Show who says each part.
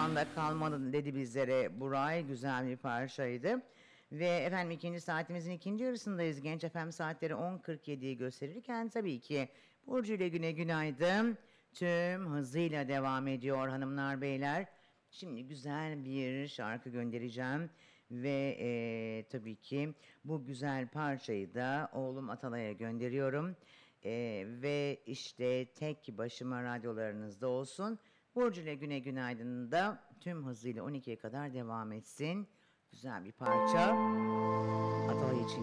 Speaker 1: anda kalmalı dedi bizlere Buray. Güzel bir parçaydı. Ve efendim ikinci saatimizin ikinci yarısındayız. Genç FM saatleri 10.47'yi gösterirken tabii ki Burcu ile güne günaydın tüm hızıyla devam ediyor hanımlar beyler. Şimdi güzel bir şarkı göndereceğim ve tabii ki bu güzel parçayı da oğlum Atalay'a gönderiyorum. Ve işte tek başıma radyolarınızda olsun. Burcu ile güne günaydın da tüm hızıyla 12'ye kadar devam etsin. Güzel bir parça. Atalay için